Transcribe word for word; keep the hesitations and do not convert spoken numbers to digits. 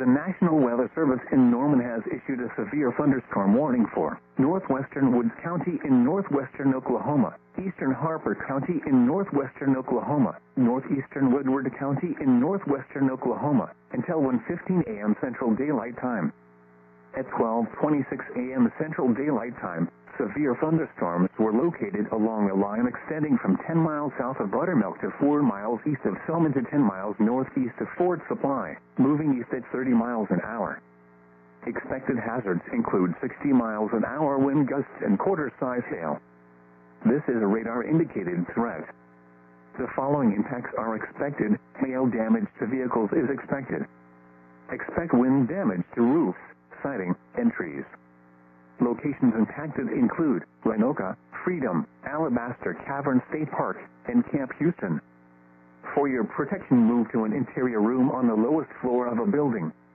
The National Weather Service in Norman has issued a severe thunderstorm warning for northwestern Woods County in northwestern Oklahoma, eastern Harper County in northwestern Oklahoma, northeastern Woodward County in northwestern Oklahoma, until one fifteen a m Central Daylight Time. At twelve twenty-six a m Central Daylight Time, severe thunderstorms were located along a line extending from ten miles south of Buttermilk to four miles east of Selma to ten miles northeast of Ford Supply, moving east at thirty miles an hour. Expected hazards include sixty miles an hour wind gusts and quarter-size hail. This is a radar-indicated threat. The following impacts are expected. Hail damage to vehicles is expected. Expect wind damage to roofs, siding, and trees. Locations impacted include Lenoka, Freedom, Alabaster Cavern State Park, and Camp Houston. For your protection, move to an interior room on the lowest floor of a building.